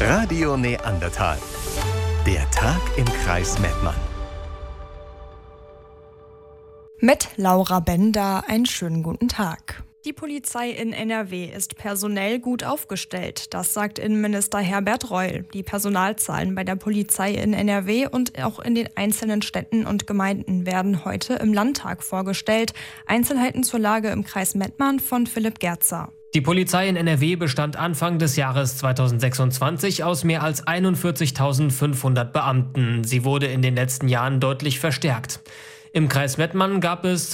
Radio Neandertal. Der Tag im Kreis Mettmann. Mit Laura Bender einen schönen guten Tag. Die Polizei in NRW ist personell gut aufgestellt, das sagt Innenminister Herbert Reul. Die Personalzahlen bei der Polizei in NRW und auch in den einzelnen Städten und Gemeinden werden heute im Landtag vorgestellt. Einzelheiten zur Lage im Kreis Mettmann von Philipp Gerzer. Die Polizei in NRW bestand Anfang des Jahres 2026 aus mehr als 41.500 Beamten. Sie wurde in den letzten Jahren deutlich verstärkt. Im Kreis Mettmann gab es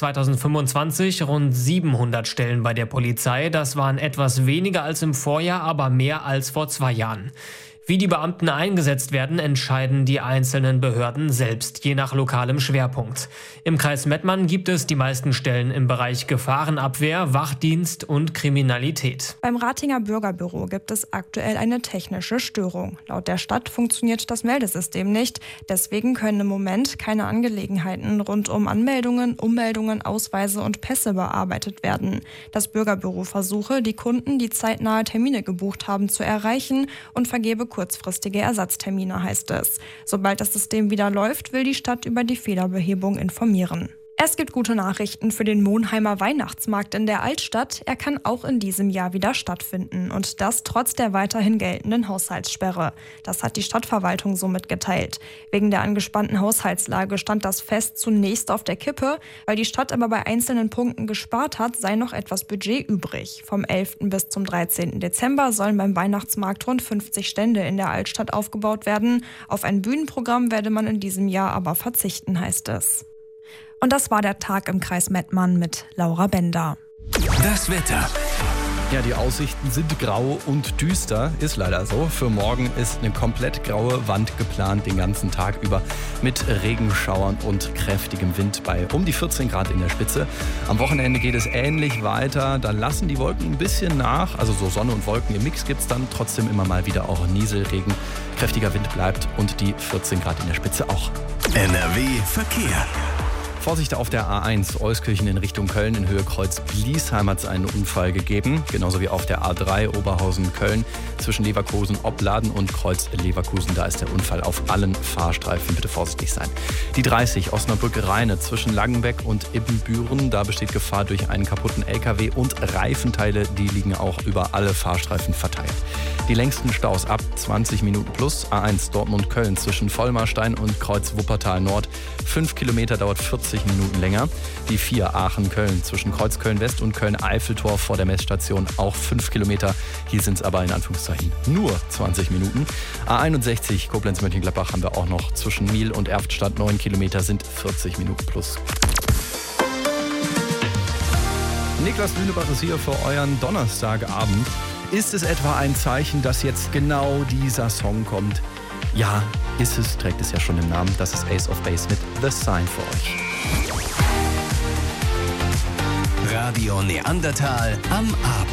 2025 rund 700 Stellen bei der Polizei. Das waren etwas weniger als im Vorjahr, aber mehr als vor 2 Jahren. Wie die Beamten eingesetzt werden, entscheiden die einzelnen Behörden selbst, je nach lokalem Schwerpunkt. Im Kreis Mettmann gibt es die meisten Stellen im Bereich Gefahrenabwehr, Wachdienst und Kriminalität. Beim Ratinger Bürgerbüro gibt es aktuell eine technische Störung. Laut der Stadt funktioniert das Meldesystem nicht. Deswegen können im Moment keine Angelegenheiten rund um Anmeldungen, Ummeldungen, Ausweise und Pässe bearbeitet werden. Das Bürgerbüro versuche, die Kunden, die zeitnahe Termine gebucht haben, zu erreichen und vergebe kurzfristige Ersatztermine, heißt es. Sobald das System wieder läuft, will die Stadt über die Fehlerbehebung informieren. Es gibt gute Nachrichten für den Monheimer Weihnachtsmarkt in der Altstadt. Er kann auch in diesem Jahr wieder stattfinden und das trotz der weiterhin geltenden Haushaltssperre. Das hat die Stadtverwaltung so mitgeteilt. Wegen der angespannten Haushaltslage stand das Fest zunächst auf der Kippe. Weil die Stadt aber bei einzelnen Punkten gespart hat, sei noch etwas Budget übrig. Vom 11. bis zum 13. Dezember sollen beim Weihnachtsmarkt rund 50 Stände in der Altstadt aufgebaut werden. Auf ein Bühnenprogramm werde man in diesem Jahr aber verzichten, heißt es. Und das war der Tag im Kreis Mettmann mit Laura Bender. Das Wetter. Ja, die Aussichten sind grau und düster, ist leider so. Für morgen ist eine komplett graue Wand geplant, den ganzen Tag über mit Regenschauern und kräftigem Wind bei um die 14 Grad in der Spitze. Am Wochenende geht es ähnlich weiter, dann lassen die Wolken ein bisschen nach, also so Sonne und Wolken im Mix gibt es dann, trotzdem immer mal wieder auch Nieselregen. Kräftiger Wind bleibt und die 14 Grad in der Spitze auch. NRW Verkehr. Vorsicht auf der A1 Euskirchen in Richtung Köln in Höhe Kreuz Bliesheim hat es einen Unfall gegeben. Genauso wie auf der A3 Oberhausen-Köln zwischen Leverkusen-Opladen und Kreuz Leverkusen. Da ist der Unfall auf allen Fahrstreifen. Bitte vorsichtig sein. Die 30 Osnabrück-Rheine zwischen Langenbeck und Ibbenbüren. Da besteht Gefahr durch einen kaputten LKW und Reifenteile. Die liegen auch über alle Fahrstreifen verteilt. Die längsten Staus ab 20 Minuten plus. A1 Dortmund-Köln zwischen Vollmarstein und Kreuz Wuppertal Nord. 5 Kilometer dauert 40 Minuten länger. Die 4 Aachen-Köln zwischen Kreuz Köln-West und Köln-Eiffeltor vor der Messstation auch 5 Kilometer. Hier sind es aber in Anführungszeichen nur 20 Minuten. A61 Koblenz-Mönchengladbach haben wir auch noch zwischen Miel und Erftstadt. 9 Kilometer sind 40 Minuten plus. Niklas Lünebach ist hier für euren Donnerstagabend. Ist es etwa ein Zeichen, dass jetzt genau dieser Song kommt? Ja, ist es, trägt es ja schon im Namen. Das ist Ace of Base mit The Sign für euch. Radio Neandertal am Abend.